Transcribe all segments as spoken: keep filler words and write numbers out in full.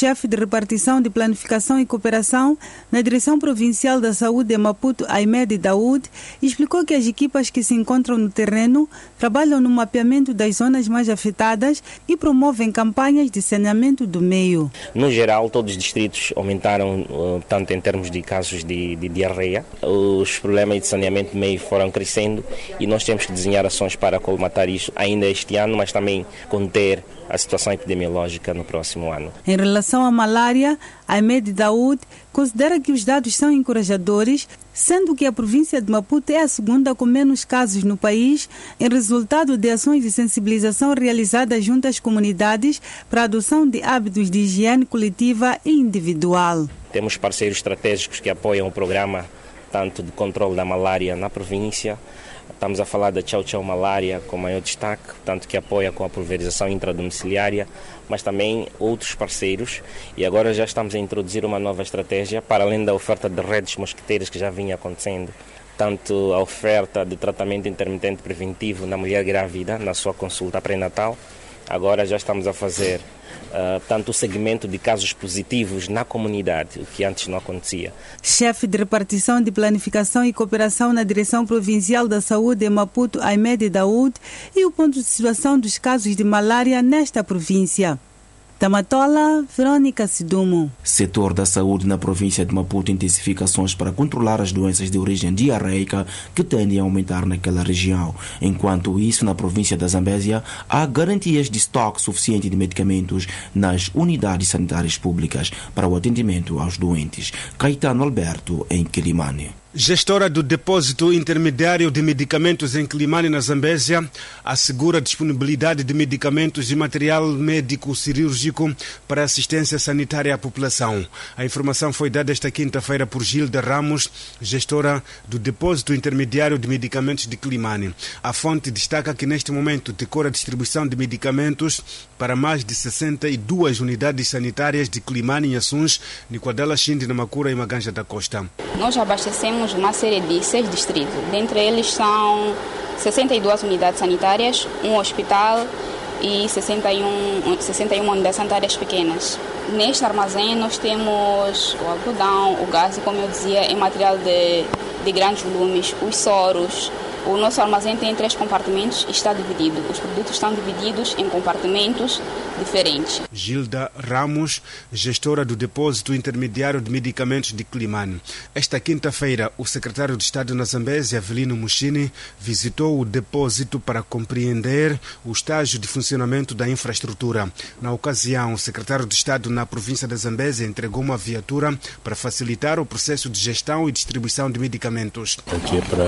chefe de repartição de planificação e cooperação na Direção Provincial da Saúde de Maputo, Ahmed Daoud, explicou que as equipas que se encontram no terreno trabalham no mapeamento das zonas mais afetadas e promovem campanhas de saneamento do meio. No geral, todos os distritos aumentaram, tanto em termos de casos de, de diarreia. Os problemas de saneamento do meio foram crescendo e nós temos que desenhar ações para colmatar isso ainda este ano, mas também conter a situação epidemiológica no próximo ano. Em relação à malária, Ahmed Daoud considera que os dados são encorajadores, sendo que a província de Maputo é a segunda com menos casos no país, em resultado de ações de sensibilização realizadas junto às comunidades para a adoção de hábitos de higiene coletiva e individual. Temos parceiros estratégicos que apoiam o programa tanto de controle da malária na província. Estamos a falar da Tchau Tchau Malária com maior destaque, tanto que apoia com a pulverização intradomiciliária, mas também outros parceiros. E agora já estamos a introduzir uma nova estratégia, para além da oferta de redes mosquiteiras que já vinha acontecendo, tanto a oferta de tratamento intermitente preventivo na mulher grávida, na sua consulta pré-natal. Agora já estamos a fazer Uh, tanto o segmento de casos positivos na comunidade, o que antes não acontecia. Chefe de repartição de planificação e cooperação na Direção Provincial da Saúde em Maputo, Ahmed Daoud, e o ponto de situação dos casos de malária nesta província. Tamatola, Verônica Sidumo. Setor da saúde na província de Maputo intensifica ações para controlar as doenças de origem diarreica que tendem a aumentar naquela região. Enquanto isso, na província da Zambésia, há garantias de estoque suficiente de medicamentos nas unidades sanitárias públicas para o atendimento aos doentes. Caetano Alberto, em Quilimane. Gestora do Depósito Intermediário de Medicamentos em Quilimane, na Zambésia, assegura a disponibilidade de medicamentos e material médico-cirúrgico para assistência sanitária à população. A informação foi dada esta quinta-feira por Gilda Ramos, gestora do Depósito Intermediário de Medicamentos de Quilimane. A fonte destaca que neste momento decora a distribuição de medicamentos para mais de sessenta e duas unidades sanitárias de Quilimane e Assuns, Niquadala, Xindi, Namacura e Maganja da Costa. Nós abastecemos uma série de seis distritos. Dentre eles são sessenta e duas unidades sanitárias, um hospital e sessenta e uma unidades sanitárias pequenas. Neste armazém nós temos o algodão, o gás e, como eu dizia, em material de, de grandes volumes, os soros. O nosso armazém tem três compartimentos e está dividido. Os produtos estão divididos em compartimentos diferentes. Gilda Ramos, gestora do Depósito Intermediário de Medicamentos de Quilimane. Esta quinta-feira, o secretário de Estado na Zambésia, Avelino Mushini, visitou o depósito para compreender o estágio de funcionamento da infraestrutura. Na ocasião, o secretário de Estado na província da Zambésia entregou uma viatura para facilitar o processo de gestão e distribuição de medicamentos. Aqui é para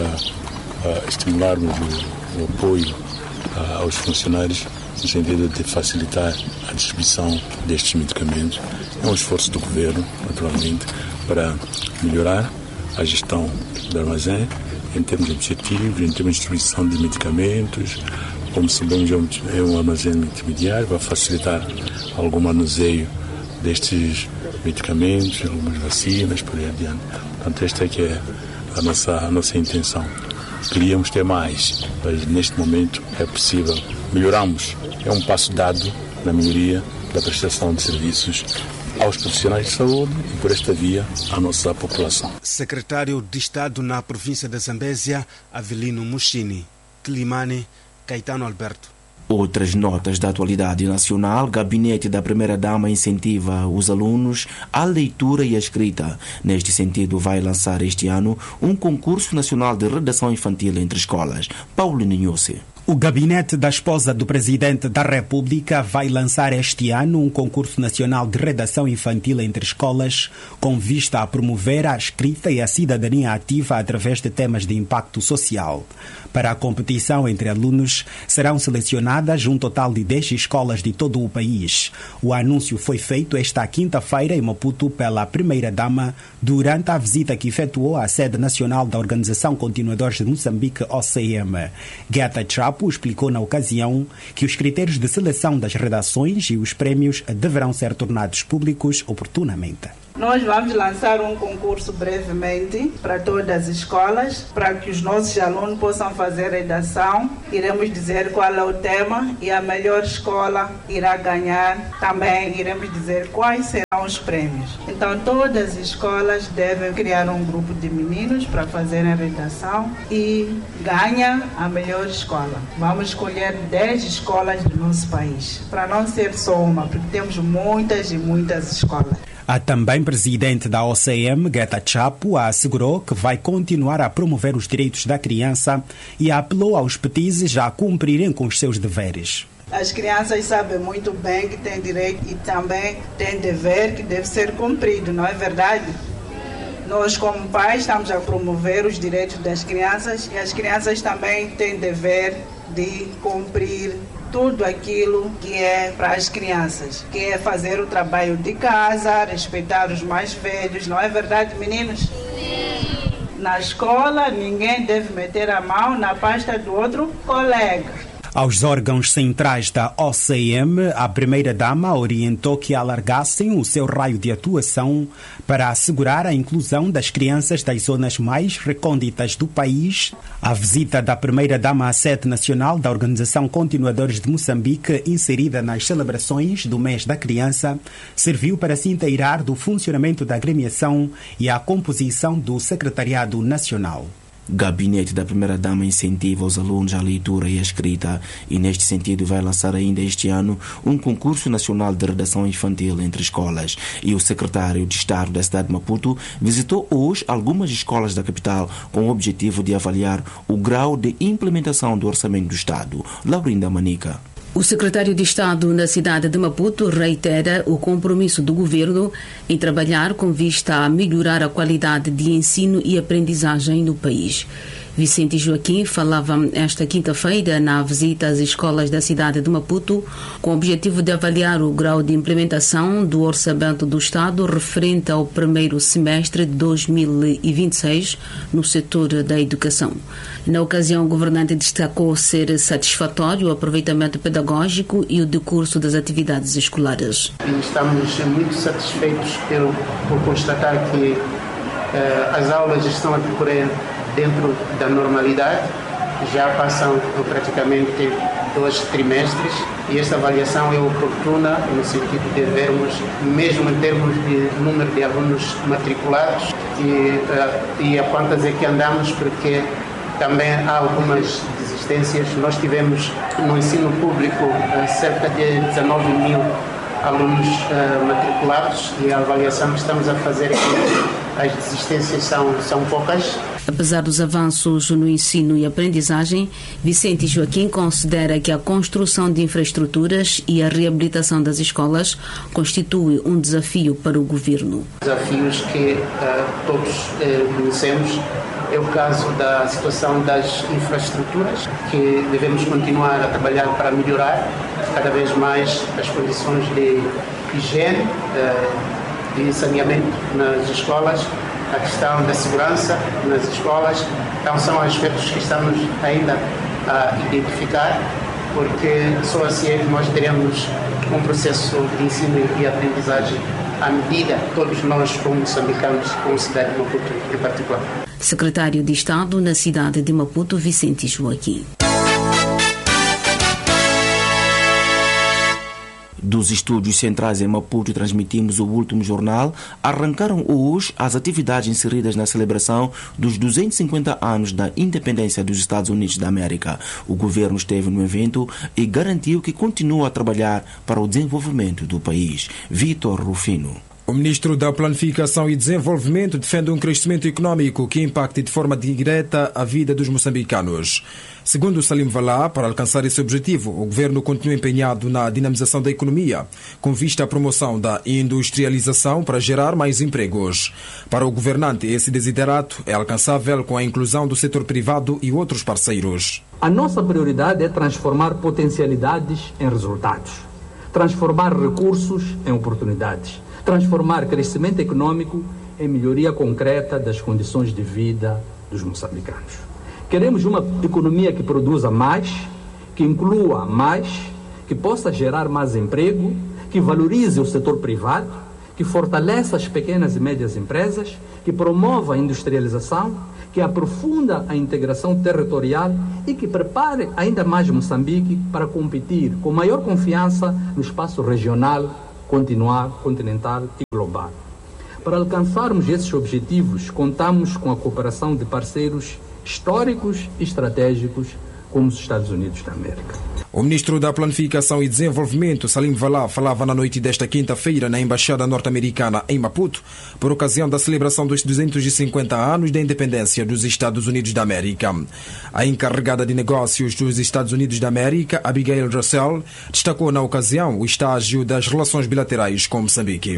uh, estimularmos o, o apoio uh, aos funcionários no sentido de facilitar a distribuição destes medicamentos. É um esforço do governo, naturalmente, para melhorar a gestão do armazém em termos de objetivos, em termos de distribuição de medicamentos. Como sabemos, é um armazém intermediário, vai facilitar algum manuseio destes medicamentos, algumas vacinas, por aí adiante. Portanto, esta é que é a nossa, a nossa intenção. Queríamos ter mais, mas neste momento é possível. Melhoramos. É um passo dado na melhoria da prestação de serviços aos profissionais de saúde e, por esta via, à nossa população. Secretário de Estado na província da Zambésia, Avelino Mushini. Quilimane, Caetano Alberto. Outras notas da atualidade nacional. Gabinete da Primeira-Dama incentiva os alunos à leitura e à escrita. Neste sentido, vai lançar este ano um concurso nacional de redação infantil entre escolas. Paulo Ninhosse. O gabinete da esposa do Presidente da República vai lançar este ano um concurso nacional de redação infantil entre escolas com vista a promover a escrita e a cidadania ativa através de temas de impacto social. Para a competição entre alunos, serão selecionadas um total de dez escolas de todo o país. O anúncio foi feito esta quinta-feira em Maputo pela Primeira-Dama durante a visita que efetuou à sede nacional da Organização Continuadores de Moçambique, O C M. Guetta Chapo explicou na ocasião que os critérios de seleção das redações e os prémios deverão ser tornados públicos oportunamente. Nós vamos lançar um concurso brevemente para todas as escolas, para que os nossos alunos possam fazer redação. Iremos dizer qual é o tema e a melhor escola irá ganhar. Também iremos dizer quais serão os prémios. Então todas as escolas devem criar um grupo de meninos para fazerem a redação e ganha a melhor escola. Vamos escolher dez escolas do nosso país, para não ser só uma, porque temos muitas e muitas escolas. A também presidente da O C M, Geta Chapo, assegurou que vai continuar a promover os direitos da criança e apelou aos petizes a cumprirem com os seus deveres. As crianças sabem muito bem que têm direito e também têm dever que deve ser cumprido, não é verdade? Nós, como pais, estamos a promover os direitos das crianças e as crianças também têm dever de cumprir tudo aquilo que é para as crianças, que é fazer o trabalho de casa, respeitar os mais velhos, não é verdade, meninos? Sim. Na escola, ninguém deve meter a mão na pasta do outro colega. Aos órgãos centrais da O C M, a primeira-dama orientou que alargassem o seu raio de atuação para assegurar a inclusão das crianças das zonas mais recônditas do país. A visita da primeira-dama à sede nacional da Organização Continuadores de Moçambique, inserida nas celebrações do mês da criança, serviu para se inteirar do funcionamento da agremiação e a composição do Secretariado Nacional. Gabinete da Primeira-Dama incentiva os alunos à leitura e à escrita e, neste sentido, vai lançar ainda este ano um concurso nacional de redação infantil entre escolas. E o secretário de Estado da cidade de Maputo visitou hoje algumas escolas da capital com o objetivo de avaliar o grau de implementação do orçamento do Estado. Laurinda Manica. O secretário de Estado na cidade de Maputo reitera o compromisso do governo em trabalhar com vista a melhorar a qualidade de ensino e aprendizagem no país. Vicente Joaquim falava esta quinta-feira na visita às escolas da cidade de Maputo com o objetivo de avaliar o grau de implementação do orçamento do Estado referente ao primeiro semestre de dois mil e vinte e seis no setor da educação. Na ocasião, o governante destacou ser satisfatório o aproveitamento pedagógico e o decurso das atividades escolares. Estamos muito satisfeitos por, por constatar que uh, as aulas estão a decorrer dentro da normalidade, já passam praticamente dois trimestres e esta avaliação é oportuna no sentido de vermos, mesmo em termos de número de alunos matriculados e, uh, e a quantas é que andamos, porque também há algumas desistências. Nós tivemos no ensino público uh, cerca de dezanove mil alunos uh, matriculados e a avaliação que estamos a fazer é que as desistências são, são poucas. Apesar dos avanços no ensino e aprendizagem, Vicente Joaquim considera que a construção de infraestruturas e a reabilitação das escolas constitui um desafio para o governo. Desafios que uh, todos uh, conhecemos é o caso da situação das infraestruturas, que devemos continuar a trabalhar para melhorar cada vez mais as condições de higiene, uh, de saneamento nas escolas, a questão da segurança nas escolas. Então são aspectos que estamos ainda a identificar, porque só assim é que nós teremos um processo de ensino e aprendizagem à medida que todos nós, como moçambicanos, como cidade de Maputo em particular. Secretário de Estado na cidade de Maputo, Vicente Joaquim. Dos estúdios centrais em Maputo transmitimos o último jornal. Arrancaram hoje as atividades inseridas na celebração dos duzentos e cinquenta anos da independência dos Estados Unidos da América. O governo esteve no evento e garantiu que continua a trabalhar para o desenvolvimento do país. Vitor Rufino. O ministro da Planificação e Desenvolvimento defende um crescimento econômico que impacte de forma direta a vida dos moçambicanos. Segundo Salim Valá, para alcançar esse objetivo, o governo continua empenhado na dinamização da economia, com vista à promoção da industrialização para gerar mais empregos. Para o governante, esse desiderato é alcançável com a inclusão do setor privado e outros parceiros. A nossa prioridade é transformar potencialidades em resultados, transformar recursos em oportunidades, transformar crescimento econômico em melhoria concreta das condições de vida dos moçambicanos. Queremos uma economia que produza mais, que inclua mais, que possa gerar mais emprego, que valorize o setor privado, que fortaleça as pequenas e médias empresas, que promova a industrialização, que aprofunda a integração territorial e que prepare ainda mais Moçambique para competir com maior confiança no espaço regional continuar, continental e global. Para alcançarmos esses objetivos, contamos com a cooperação de parceiros históricos e estratégicos como os Estados Unidos da América. O ministro da Planificação e Desenvolvimento, Salim Valá, falava na noite desta quinta-feira na Embaixada Norte-Americana em Maputo, por ocasião da celebração dos duzentos e cinquenta anos da independência dos Estados Unidos da América. A encarregada de negócios dos Estados Unidos da América, Abigail Russell, destacou na ocasião o estágio das relações bilaterais com Moçambique.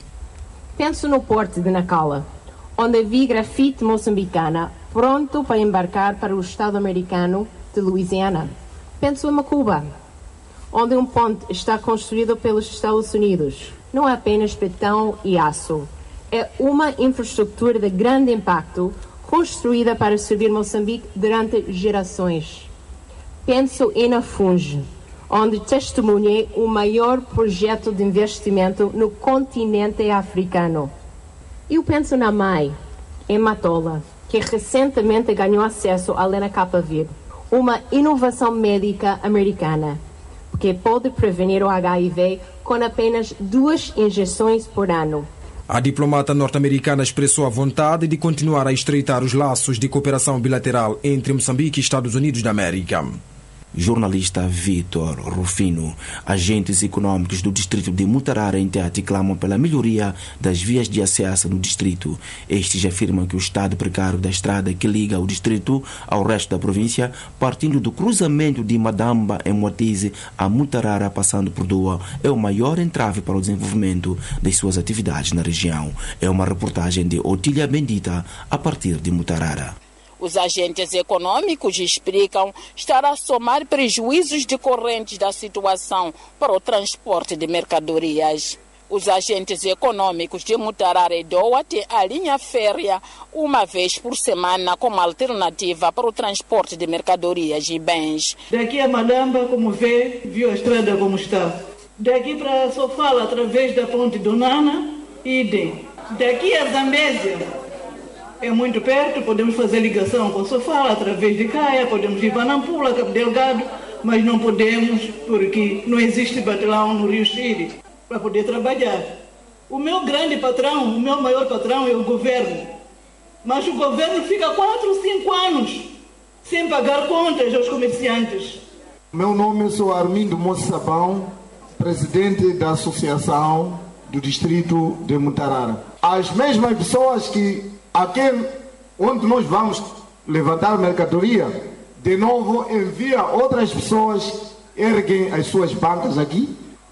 Penso no porto de Nacala, onde vi grafite moçambicana pronto para embarcar para o Estado americano de Louisiana. Penso em Macuba, onde um ponte está construído pelos Estados Unidos. Não é apenas betão e aço. É uma infraestrutura de grande impacto construída para servir Moçambique durante gerações. Penso em Afunge, onde testemunhei o maior projeto de investimento no continente africano. Eu penso na M A I, em Matola, que recentemente ganhou acesso à lenacapavir, uma inovação médica americana, que pode prevenir o H I V com apenas duas injeções por ano. A diplomata norte-americana expressou a vontade de continuar a estreitar os laços de cooperação bilateral entre Moçambique e Estados Unidos da América. Jornalista Vitor Rufino. Agentes econômicos do distrito de Mutarara, em Tete, clamam pela melhoria das vias de acesso no distrito. Estes afirmam que o estado precário da estrada que liga o distrito ao resto da província, partindo do cruzamento de Madamba em Moatize a Mutarara, passando por Doa, é o maior entrave para o desenvolvimento das suas atividades na região. É uma reportagem de Otília Bendita, a partir de Mutarara. Os agentes econômicos explicam estar a somar prejuízos decorrentes da situação para o transporte de mercadorias. Os agentes econômicos de Mutarara e Doa têm a linha férrea uma vez por semana como alternativa para o transporte de mercadorias e bens. Daqui a Madamba, como vê, viu a estrada como está. Daqui para Sofala, através da ponte do Nana, idem. Daqui a Zambésia, é muito perto, podemos fazer ligação com Sofala através de Caia, podemos ir para Nampula, Cabo Delgado, mas não podemos porque não existe batelão no Rio Chile para poder trabalhar. O meu grande patrão, o meu maior patrão é o governo, mas o governo fica quatro, cinco anos sem pagar contas aos comerciantes. Meu nome é Armindo Moço Sabão, presidente da Associação do Distrito de Mutarara. As mesmas pessoas que aqui onde nós vamos levantar mercadoria, de novo envia outras pessoas, erguem as suas bancas aqui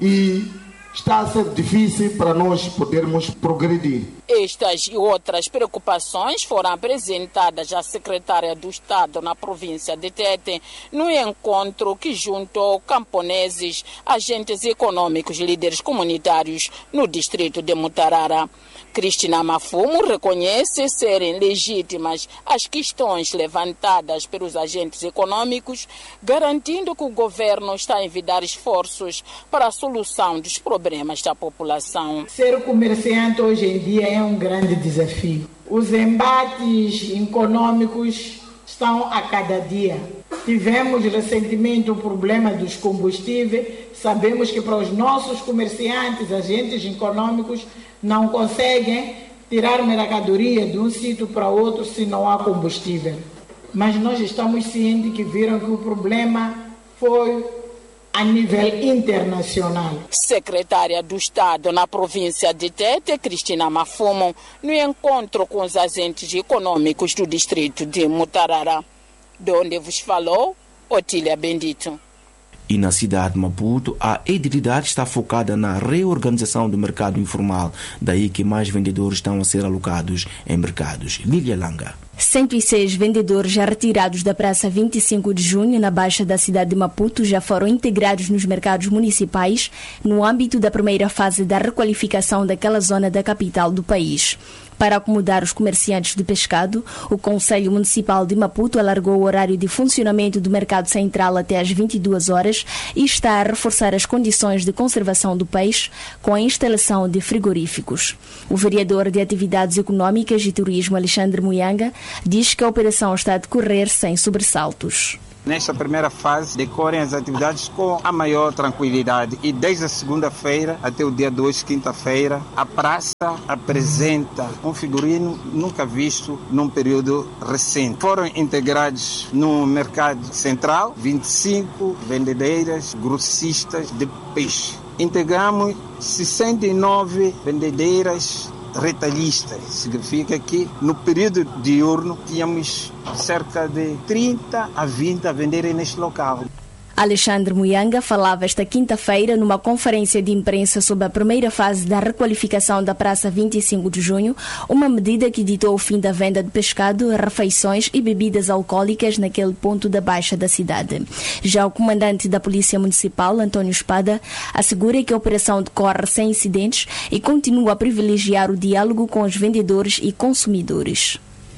e está a ser difícil para nós podermos progredir. Estas e outras preocupações foram apresentadas à secretária do Estado na província de Tete no encontro que juntou camponeses, agentes econômicos e líderes comunitários no distrito de Mutarara. Cristina Mafumo reconhece serem legítimas as questões levantadas pelos agentes econômicos, garantindo que o governo está a envidar esforços para a solução dos problemas da população. Ser comerciante hoje em dia é um grande desafio. Os embates econômicos estão a cada dia. Tivemos recentemente o problema dos combustíveis. Sabemos que para os nossos comerciantes, agentes econômicos, não conseguem tirar mercadoria de um sítio para outro se não há combustível. Mas nós estamos cientes que viram que o problema foi a nível internacional. Secretária do Estado na província de Tete, Cristina Mafumo, no encontro com os agentes econômicos do distrito de Mutarara. De onde vos falou, Otília Bendito. E na cidade de Maputo, a edilidade está focada na reorganização do mercado informal, daí que mais vendedores estão a ser alocados em mercados. Lília Langa. cento e seis vendedores já retirados da Praça vinte e cinco de junho, na Baixa da cidade de Maputo, já foram integrados nos mercados municipais no âmbito da primeira fase da requalificação daquela zona da capital do país. Para acomodar os comerciantes de pescado, o Conselho Municipal de Maputo alargou o horário de funcionamento do mercado central até às vinte e duas horas e está a reforçar as condições de conservação do peixe com a instalação de frigoríficos. O vereador de Atividades Econômicas e Turismo, Alexandre Muyanga, diz que a operação está a decorrer sem sobressaltos. Nesta primeira fase, decorrem as atividades com a maior tranquilidade e desde a segunda-feira até o dia dois, quinta-feira, a praça apresenta um figurino nunca visto num período recente. Foram integrados no mercado central vinte e cinco vendedeiras grossistas de peixe. Integramos sessenta e nove vendedeiras retalhistas. Significa que no período diurno tínhamos cerca de trinta a vinte a venderem neste local. Alexandre Muyanga falava esta quinta-feira numa conferência de imprensa sobre a primeira fase da requalificação da Praça vinte e cinco de junho, uma medida que ditou o fim da venda de pescado, refeições e bebidas alcoólicas naquele ponto da baixa da cidade. Já o comandante da Polícia Municipal, António Espada, assegura que a operação decorre sem incidentes e continua a privilegiar o diálogo com os vendedores e consumidores.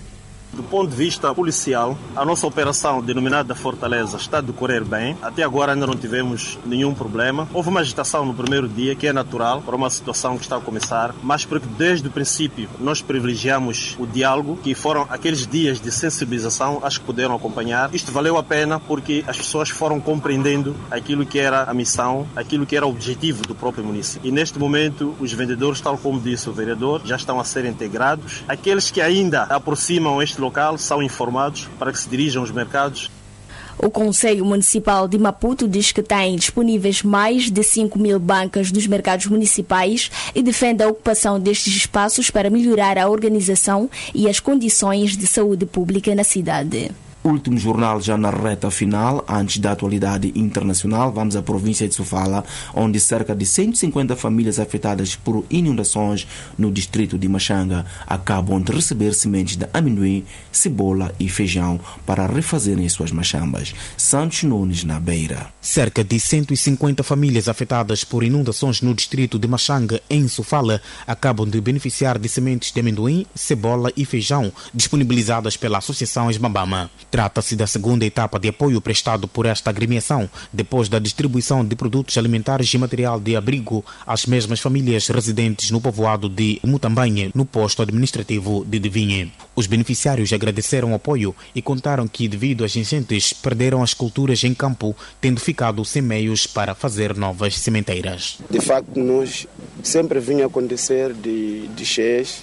Do ponto de vista policial, a nossa operação denominada Fortaleza está a decorrer bem. Até agora ainda não tivemos nenhum problema. Houve uma agitação no primeiro dia, que é natural para uma situação que está a começar, mas porque desde o princípio nós privilegiamos o diálogo, que foram aqueles dias de sensibilização, acho que puderam acompanhar. Isto valeu a pena porque as pessoas foram compreendendo aquilo que era a missão, aquilo que era o objetivo do próprio município. E neste momento os vendedores, tal como disse o vereador, já estão a ser integrados. Aqueles que ainda aproximam este local são informados para que se dirijam aos mercados. O Conselho Municipal de Maputo diz que tem disponíveis mais de cinco mil bancas nos mercados municipais e defende a ocupação destes espaços para melhorar a organização e as condições de saúde pública na cidade. Último jornal já na reta final, antes da atualidade internacional, vamos à província de Sofala, onde cerca de cento e cinquenta famílias afetadas por inundações no distrito de Machanga acabam de receber sementes de amendoim, cebola e feijão para refazerem suas machambas. Santos Nunes, na Beira. Cerca de cento e cinquenta famílias afetadas por inundações no distrito de Machanga, em Sofala, acabam de beneficiar de sementes de amendoim, cebola e feijão disponibilizadas pela Associação Esmambama. Trata-se da segunda etapa de apoio prestado por esta agremiação, depois da distribuição de produtos alimentares e material de abrigo às mesmas famílias residentes no povoado de Mutambanha, no posto administrativo de Divinhe. Os beneficiários agradeceram o apoio e contaram que, devido às enchentes, perderam as culturas em campo, tendo ficado sem meios para fazer novas sementeiras. De facto, nós sempre vinha acontecer de, de cheias,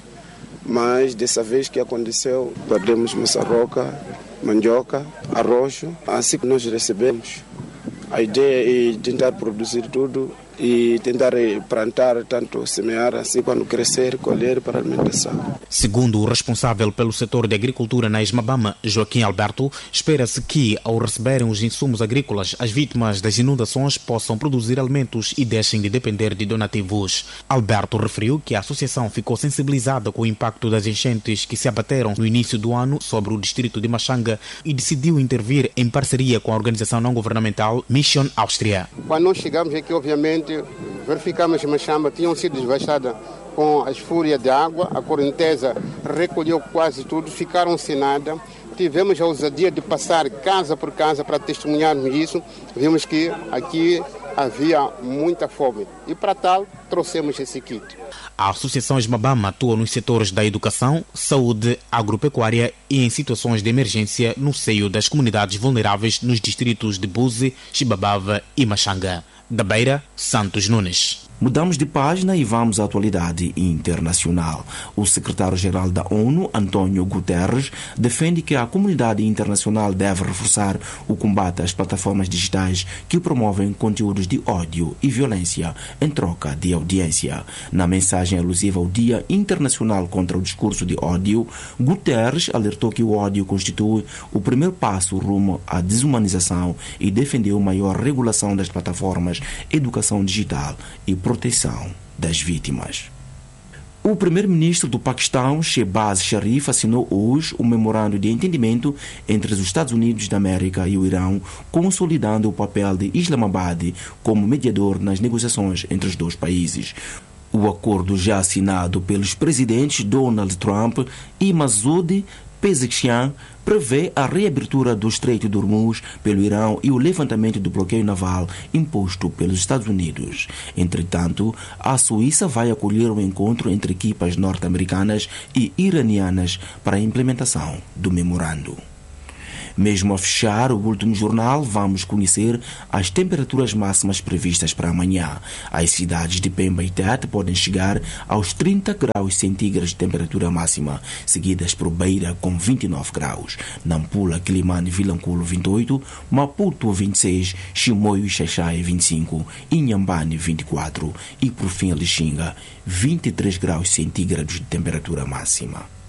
mas dessa vez que aconteceu, perdemos maçaroca, mandioca, arroz. Assim que nós recebemos, a ideia é tentar produzir tudo e tentar plantar, tanto semear, assim quando crescer, colher para alimentação. Segundo o responsável pelo setor de agricultura na Esmambama, Joaquim Alberto, espera-se que, ao receberem os insumos agrícolas, as vítimas das inundações possam produzir alimentos e deixem de depender de donativos. Alberto referiu que a associação ficou sensibilizada com o impacto das enchentes que se abateram no início do ano sobre o distrito de Machanga e decidiu intervir em parceria com a organização não-governamental Mission Áustria. Quando nós chegamos aqui, obviamente, verificamos que as machambas tinham sido devastadas com as fúrias de água, a correnteza recolheu quase tudo, ficaram sem nada. Tivemos a ousadia de passar casa por casa para testemunharmos isso. Vimos que aqui havia muita fome e, para tal, trouxemos esse kit. A Associação Esmambama atua nos setores da educação, saúde, agropecuária e em situações de emergência no seio das comunidades vulneráveis nos distritos de Buzi, Chibabava e Machanga. Da Beira, Santos Nunes. Mudamos de página e vamos à atualidade internacional. O secretário-geral da ONU, António Guterres, defende que a comunidade internacional deve reforçar o combate às plataformas digitais que promovem conteúdos de ódio e violência em troca de audiência. Na mensagem alusiva ao Dia Internacional contra o Discurso de Ódio, Guterres alertou que o ódio constitui o primeiro passo rumo à desumanização e defendeu maior regulação das plataformas, educação digital e proteção das vítimas. O primeiro-ministro do Paquistão, Shehbaz Sharif, assinou hoje um memorando de entendimento entre os Estados Unidos da América e o Irão, consolidando o papel de Islamabad como mediador nas negociações entre os dois países. O acordo já assinado pelos presidentes Donald Trump e Masoud Pezeshkian prevê a reabertura do Estreito de Hormuz pelo Irão e o levantamento do bloqueio naval imposto pelos Estados Unidos. Entretanto, a Suíça vai acolher um encontro entre equipas norte-americanas e iranianas para a implementação do memorando. Mesmo a fechar o último jornal, vamos conhecer as temperaturas máximas previstas para amanhã. As cidades de Pemba e Tete podem chegar aos trinta graus centígrados de temperatura máxima, seguidas por Beira com vinte e nove graus, Nampula, Quilimane e Vilanculo vinte e oito, Maputo vinte e seis, Chimoio e Xaixai vinte e cinco, Inhambane vinte e quatro e por fim Lixinga vinte e três graus centígrados de temperatura máxima.